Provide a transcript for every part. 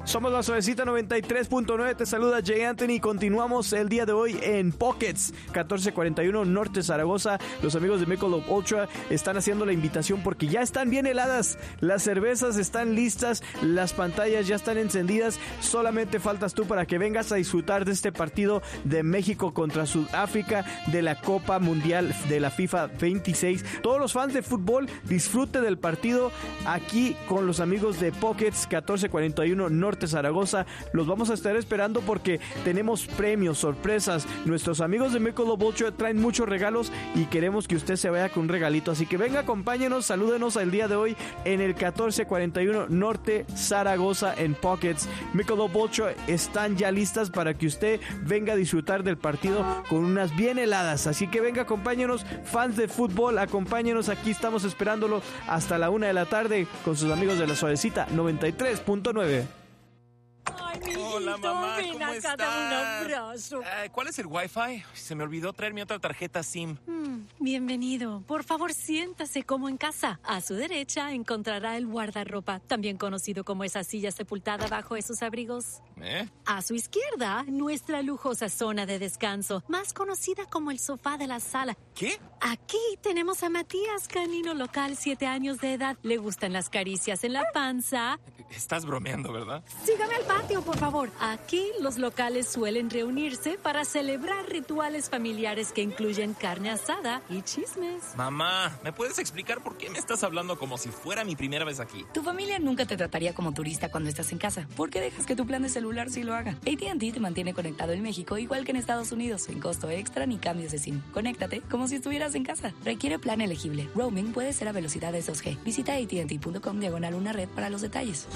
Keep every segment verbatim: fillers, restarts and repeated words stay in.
Somos la Suavecita noventa y tres punto nueve, te saluda Jay Anthony. Continuamos el día de hoy en Pockets, catorce cuarenta y uno Norte Zaragoza. Los amigos de Michelob Ultra están haciendo la invitación porque ya están bien heladas. Las cervezas están listas, las pantallas ya están encendidas. Solamente faltas tú para que vengas a disfrutar de este partido de México contra Sudáfrica de la Copa Mundial de la FIFA veintiséis. Todos los fans de fútbol, disfrute del partido aquí con los amigos de Pockets, catorce cuarenta y uno Norte Zaragoza. Los vamos a estar esperando porque tenemos premios, sorpresas. Nuestros amigos de Michelob Ultra traen muchos regalos y queremos que usted se vaya con un regalito. Así que venga, acompáñenos, salúdenos el día de hoy en el catorce cuarenta y uno Norte Zaragoza en Pockets. Michelob Ultra están ya listas para que usted venga a disfrutar del partido con unas bien heladas. Así que venga, acompáñenos, fans de fútbol, acompáñenos. Aquí estamos esperándolo hasta la una de la tarde con sus amigos de la Suavecita noventa y tres punto nueve. Ay, mijito, hola, mamá, ven ¿cómo acá, estás? dame un abrazo. Eh, ¿Cuál es el Wi-Fi? Se me olvidó traer mi otra tarjeta SIM. Mm, bienvenido. Por favor, siéntase como en casa. A su derecha encontrará el guardarropa, también conocido como esa silla sepultada bajo esos abrigos. ¿Eh? A su izquierda, nuestra lujosa zona de descanso, más conocida como el sofá de la sala. ¿Qué? Aquí tenemos a Matías, canino local, siete años de edad. Le gustan las caricias en la panza. Estás bromeando, ¿verdad? Sígame al patio, por favor. Aquí los locales suelen reunirse para celebrar rituales familiares que incluyen carne asada y chismes. Mamá, ¿me puedes explicar por qué me estás hablando como si fuera mi primera vez aquí? Tu familia nunca te trataría como turista cuando estás en casa. ¿Por qué dejas que tu plan de celular sí lo haga? A T and T te mantiene conectado en México igual que en Estados Unidos, sin costo extra ni cambios de SIM. Conéctate como si estuvieras en casa. Requiere plan elegible. Roaming puede ser a velocidades dos G. Visita A T and T punto com diagonal una red para los detalles.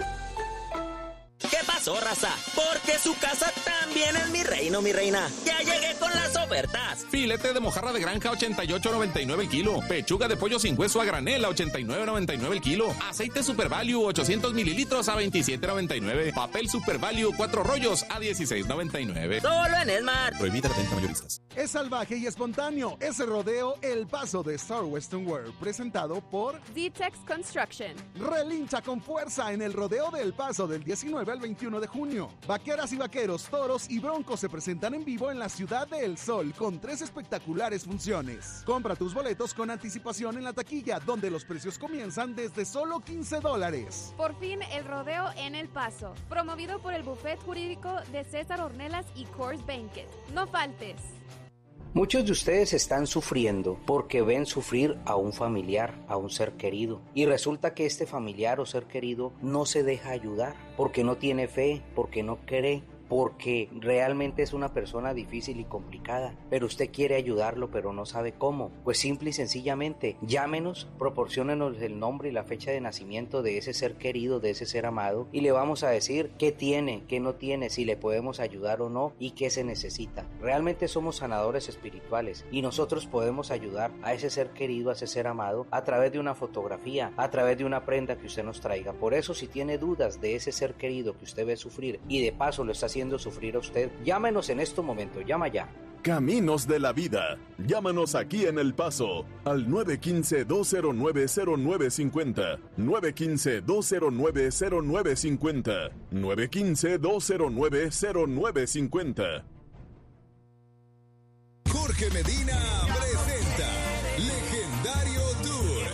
¿Qué pasó, raza? Porque su casa también es mi reino, mi reina. Ya llegué con las ofertas. Filete de mojarra de granja ochenta y ocho noventa y nueve el kilo. Pechuga de pollo sin hueso a granel a ochenta y nueve noventa y nueve el kilo. Aceite Super Value ochocientos mililitros a veintisiete noventa y nueve. Papel Super Value cuatro rollos a dieciséis noventa y nueve. Solo en Esmar. Prohibida la venta mayoristas. Es salvaje y espontáneo. Es el rodeo El Paso de Star Western World, presentado por Z-Tex Construction. Relincha con fuerza en el rodeo de El Paso del diecinueve al veintiuno de junio. Vaqueras y vaqueros, toros y broncos se presentan en vivo en la Ciudad de El Sol con tres espectaculares funciones. Compra tus boletos con anticipación en la taquilla, donde los precios comienzan desde solo quince dólares. Por fin el rodeo en El Paso, promovido por el Buffet Jurídico de César Ornelas y Coors Banquet. No faltes. Muchos de ustedes están sufriendo porque ven sufrir a un familiar, a un ser querido, y resulta que este familiar o ser querido no se deja ayudar porque no tiene fe, porque no cree, porque realmente es una persona difícil y complicada, pero usted quiere ayudarlo pero no sabe cómo. Pues simple y sencillamente, llámenos, proporciónenos el nombre y la fecha de nacimiento de ese ser querido, de ese ser amado, y le vamos a decir qué tiene, qué no tiene, si le podemos ayudar o no y qué se necesita. Realmente somos sanadores espirituales y nosotros podemos ayudar a ese ser querido, a ese ser amado, a través de una fotografía, a través de una prenda que usted nos traiga. Por eso, si tiene dudas de ese ser querido que usted ve sufrir y de paso lo está haciendo sufrir a usted, llámenos en este momento, llama ya. Caminos de la Vida. Llámanos aquí en El Paso al nueve uno cinco, dos cero nueve, cero nueve cinco cero, nueve uno cinco, dos cero nueve, cero nueve cinco cero, nueve uno cinco, dos cero nueve, cero nueve cinco cero. Jorge Medina presenta Legendario Tour.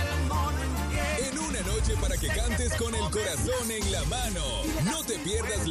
En una noche para que cantes con el corazón en la mano. No te pierdas la